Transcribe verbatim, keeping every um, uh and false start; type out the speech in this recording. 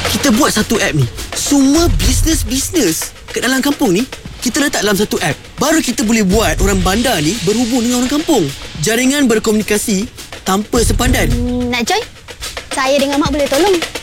kita buat satu app ni. Semua bisnes-bisnes kat dalam kampung ni kita letak dalam satu app. Baru kita boleh buat orang bandar ni berhubung dengan orang kampung. Jaringan berkomunikasi tanpa sepadan. Hmm, nak join? Saya dengan Mak boleh tolong.